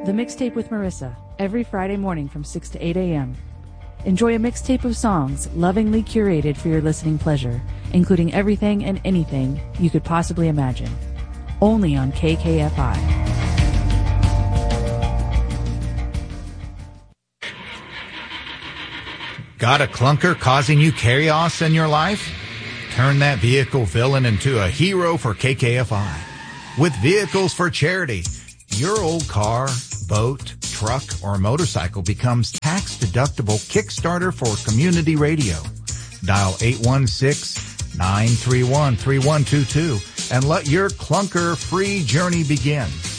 The Mixtape with Marissa, every Friday morning from 6 to 8 a.m. Enjoy a mixtape of songs lovingly curated for your listening pleasure, including everything and anything you could possibly imagine. Only on KKFI. Got a clunker causing you chaos in your life? Turn that vehicle villain into a hero for KKFI. With Vehicles for Charity, your old car, boat, truck, or motorcycle becomes tax-deductible Kickstarter for community radio. Dial 816-931-3122 and let your clunker-free journey begin.